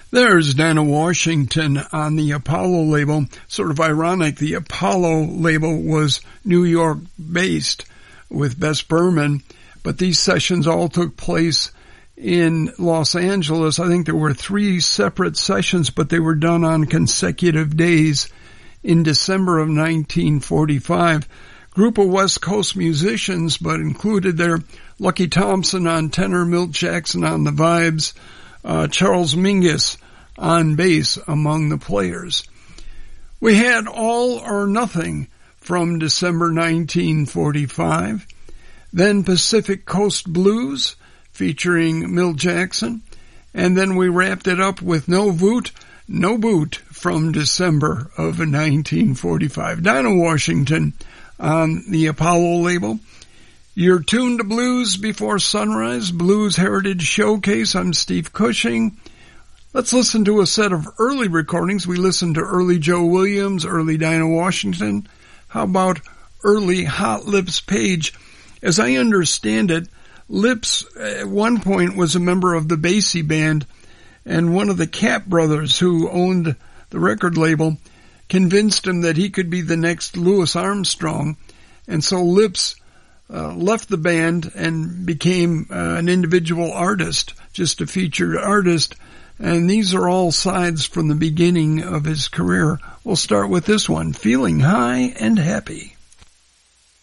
There's Dinah Washington on the Apollo label. Sort of ironic, the Apollo label was New York-based with Bess Berman, but these sessions all took place in Los Angeles. I think there were 3 separate sessions, but they were done on consecutive days in December of 1945. Group of West Coast musicians, but included there Lucky Thompson on tenor, Milt Jackson on the vibes, Charles Mingus on bass among the players. We had All or Nothing from December 1945, then Pacific Coast Blues featuring Milt Jackson, and then we wrapped it up with No Voot, No Boot from December of 1945. Dinah Washington on the Apollo label. You're tuned to Blues Before Sunrise, Blues Heritage Showcase. I'm Steve Cushing. Let's listen to a set of early recordings. We listened to early Joe Williams, early Dinah Washington. How about early Hot Lips Page? As I understand it, Lips at one point was a member of the Basie Band, and one of the Cap brothers who owned the record label convinced him that he could be the next Louis Armstrong, and so Lips left the band and became an individual artist, just a featured artist, and these are all sides from the beginning of his career. We'll start with this one, Feeling High and Happy.